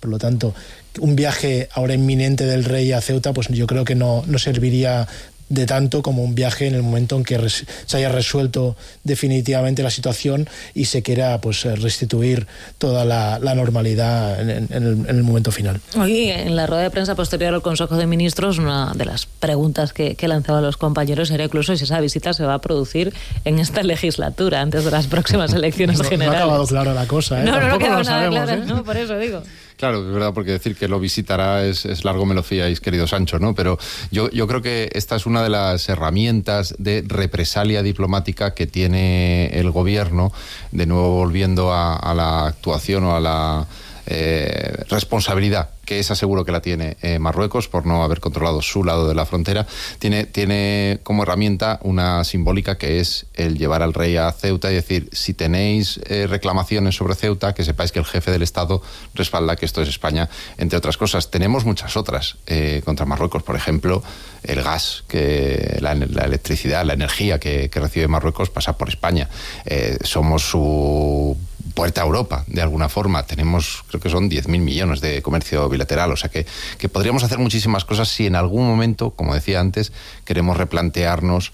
Por lo tanto, un viaje ahora inminente del rey a Ceuta, pues yo creo que no serviría de tanto como un viaje en el momento en que se haya resuelto definitivamente la situación y se quiera pues restituir toda la normalidad en el momento final. Hoy, en la rueda de prensa posterior al Consejo de Ministros, una de las preguntas que lanzaban los compañeros era incluso si esa visita se va a producir en esta legislatura, antes de las próximas elecciones generales. No ha quedado clara la cosa, ¿eh? No ha quedado nada sabemos, claro, no, por eso digo. Claro, es verdad, porque decir que lo visitará es largo, me lo fiáis, querido Sancho, ¿no? Pero yo creo que esta es una de las herramientas de represalia diplomática que tiene el gobierno, de nuevo volviendo a la actuación o a la responsabilidad, que esa seguro que la tiene Marruecos por no haber controlado su lado de la frontera. Tiene como herramienta una simbólica que es el llevar al rey a Ceuta y decir, si tenéis reclamaciones sobre Ceuta, que sepáis que el jefe del Estado respalda que esto es España, entre otras cosas. Tenemos muchas otras contra Marruecos, por ejemplo, el gas, que la electricidad, la energía que recibe Marruecos pasa por España. Somos su puerta a Europa, de alguna forma. Tenemos, creo que son 10.000 millones de comercio bilateral, o sea que podríamos hacer muchísimas cosas si en algún momento, como decía antes, queremos replantearnos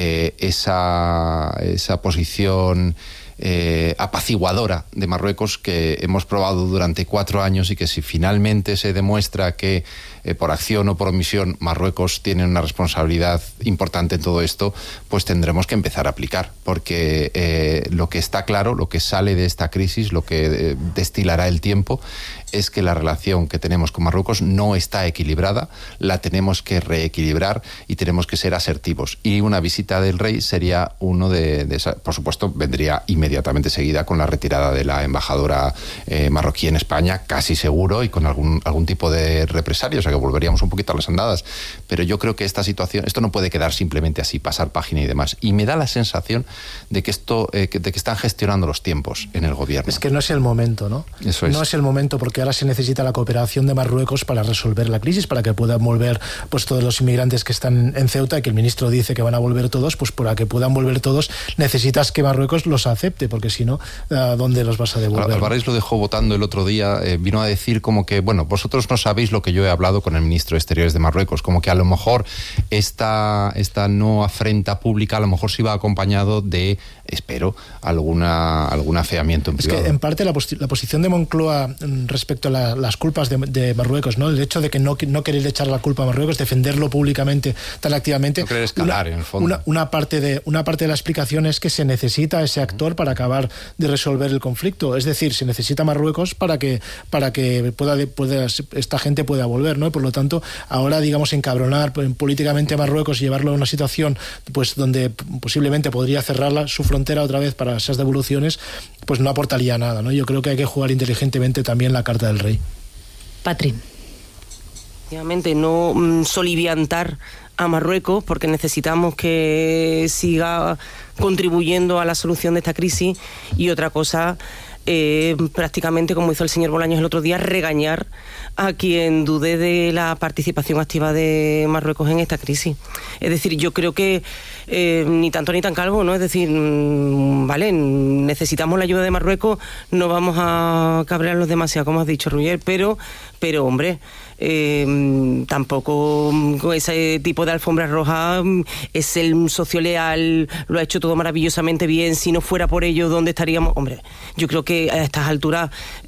esa posición apaciguadora de Marruecos que hemos probado durante 4 años y que si finalmente se demuestra que por acción o por omisión Marruecos tiene una responsabilidad importante en todo esto, pues tendremos que empezar a aplicar, porque lo que está claro, lo que sale de esta crisis, lo que destilará el tiempo, es que la relación que tenemos con Marruecos no está equilibrada, la tenemos que reequilibrar y tenemos que ser asertivos. Y una visita del rey sería uno de esas, por supuesto, vendría inmediatamente seguida con la retirada de la embajadora marroquí en España, casi seguro, y con algún tipo de represalia, o sea que volveríamos un poquito a las andadas. Pero yo creo que esta situación, esto no puede quedar simplemente así, pasar página y demás. Y me da la sensación de que de que están gestionando los tiempos en el gobierno. Es que no es el momento, ¿no? Eso es. No es el momento, porque ahora se necesita la cooperación de Marruecos para resolver la crisis, para que puedan volver pues todos los inmigrantes que están en Ceuta, y que el ministro dice que van a volver todos, pues para que puedan volver todos necesitas que Marruecos los acepte, porque si no, ¿dónde los vas a devolver? Alvarez lo dejó votando el otro día, vino a decir como que, bueno, vosotros no sabéis lo que yo he hablado con el ministro de Exteriores de Marruecos, como que a lo mejor esta no afrenta pública a lo mejor sí va acompañado de, espero, algún afeamiento en privado. Es que en parte la posición de Moncloa respecto a las culpas de Marruecos, ¿no? El hecho de que no querer echar la culpa a Marruecos, defenderlo públicamente tan activamente. No querer escalar, en el fondo. Una parte de la explicación es que se necesita ese actor para acabar de resolver el conflicto. Es decir, se necesita Marruecos para que esta gente pueda volver, ¿no? Y por lo tanto, ahora, digamos, encabronar políticamente a Marruecos y llevarlo a una situación pues donde posiblemente podría cerrar su frontera otra vez para esas devoluciones, pues no aportaría nada, ¿no? Yo creo que hay que jugar inteligentemente también la carta del rey. Patri. Efectivamente, no soliviantar a Marruecos, porque necesitamos que siga contribuyendo a la solución de esta crisis, y otra cosa, prácticamente, como hizo el señor Bolaños el otro día, regañar a quien dude de la participación activa de Marruecos en esta crisis. Es decir, yo creo que ni tanto ni tan calvo, ¿no? Es decir, vale, necesitamos la ayuda de Marruecos, no vamos a cabrearlos demasiado, como has dicho, Roger, pero hombre, tampoco con ese tipo de alfombra roja es el socio leal, lo ha hecho todo maravillosamente bien. Si no fuera por ello, ¿dónde estaríamos? Hombre, yo creo que a estas alturas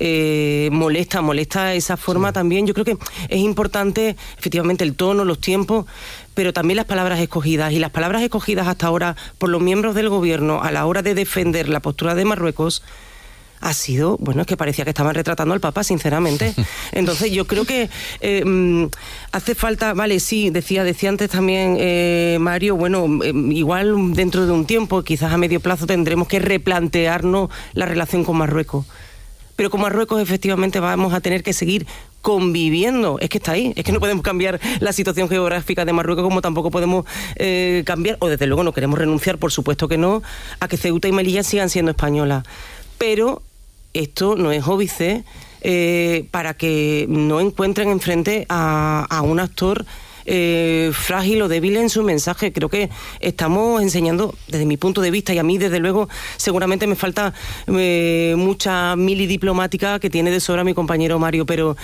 molesta esa forma. Sí. También yo creo que es importante efectivamente el tono, los tiempos, pero también las palabras escogidas, y las palabras escogidas hasta ahora por los miembros del gobierno a la hora de defender la postura de Marruecos ha sido, bueno, es que parecía que estaban retratando al Papa, sinceramente. Entonces yo creo que hace falta, vale, sí, decía antes también Mario, bueno, igual dentro de un tiempo, quizás a medio plazo, tendremos que replantearnos la relación con Marruecos. Pero con Marruecos efectivamente vamos a tener que seguir conviviendo. Es que está ahí, es que no podemos cambiar la situación geográfica de Marruecos, como tampoco podemos cambiar, o desde luego no queremos renunciar, por supuesto que no, a que Ceuta y Melilla sigan siendo españolas. Pero esto no es óbice para que no encuentren enfrente a un actor frágil o débil en su mensaje. Creo que estamos enseñando, desde mi punto de vista, y a mí desde luego seguramente me falta mucha mili diplomática que tiene de sobra mi compañero Mario, pero